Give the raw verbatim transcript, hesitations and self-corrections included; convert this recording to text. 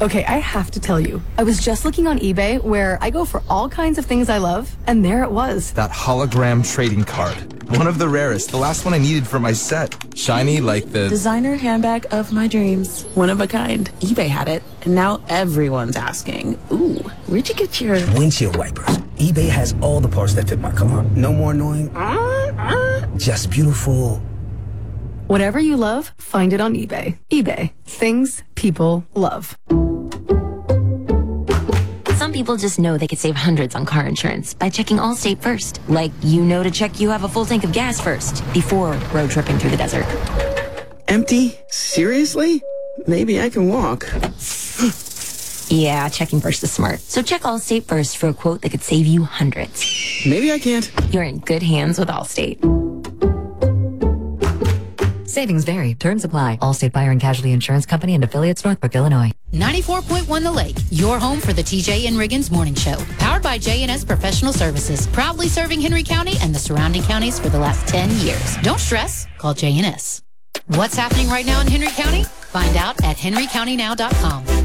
Okay, I have to tell you, I was just looking on eBay where I go for all kinds of things I love, and there it was. That hologram trading card. One of the rarest. The last one I needed for my set. Shiny like the... Designer handbag of my dreams. One of a kind. eBay had it, and now everyone's asking, ooh, where'd you get your... Windshield wipers. eBay has all the parts that fit my car. No more annoying... Just beautiful... Whatever you love, find it on eBay. eBay. Things people love. Some people just know they could save hundreds on car insurance by checking Allstate first. Like, you know to check you have a full tank of gas first, before road tripping through the desert. Empty? Seriously? Maybe I can walk. Yeah, checking first is smart. So check Allstate first for a quote that could save you hundreds. Maybe I can't. You're in good hands with Allstate. Savings vary. Terms apply. Allstate Fire and Casualty Insurance Company and affiliates, Northbrook, Illinois. ninety-four point one The Lake, your home for the T J and Riggins Morning Show. Powered by J and S Professional Services. Proudly serving Henry County and the surrounding counties for the last ten years. Don't stress. Call J and S. What's happening right now in Henry County? Find out at henry county now dot com.